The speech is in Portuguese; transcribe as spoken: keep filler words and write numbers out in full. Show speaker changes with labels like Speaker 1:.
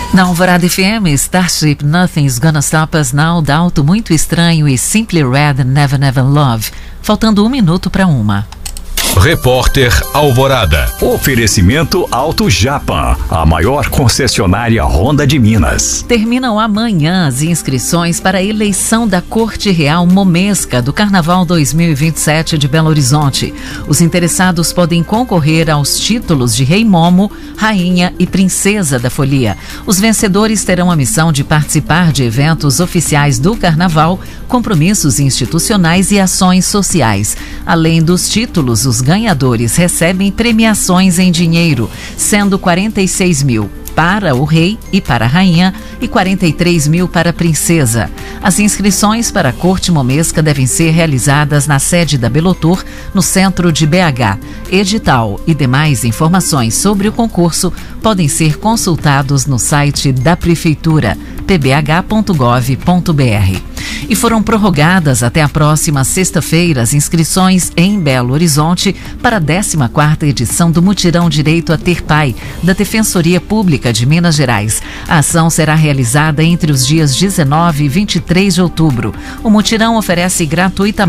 Speaker 1: Na Alvorada F M, Starship Nothing's Gonna Stop Us Now, Dalto Muito Estranho e Simply Red Never Never Love. Faltando um minuto para uma.
Speaker 2: Repórter Alvorada.
Speaker 3: Oferecimento Auto Japan, a maior concessionária Honda de Minas.
Speaker 1: Terminam amanhã as inscrições para a eleição da Corte Real Momesca do Carnaval dois mil e vinte e sete de Belo Horizonte. Os interessados podem concorrer aos títulos de Rei Momo, Rainha e Princesa da Folia. Os vencedores terão a missão de participar de eventos oficiais do Carnaval, compromissos institucionais e ações sociais. Além dos títulos, os ganhadores recebem premiações em dinheiro, sendo quarenta e seis mil para o rei e para a rainha e quarenta e três mil para a princesa. As inscrições para a Corte Momesca devem ser realizadas na sede da Belotur, no centro de B H. Edital e demais informações sobre o concurso podem ser consultados no site da Prefeitura, p b h ponto gov ponto b r. E foram prorrogadas até a próxima sexta-feira as inscrições em Belo Horizonte para a décima quarta edição do Mutirão Direito a Ter Pai, da Defensoria Pública de Minas Gerais. A ação será realizada entre os dias dezenove e vinte e três de outubro. O mutirão oferece gratuitamente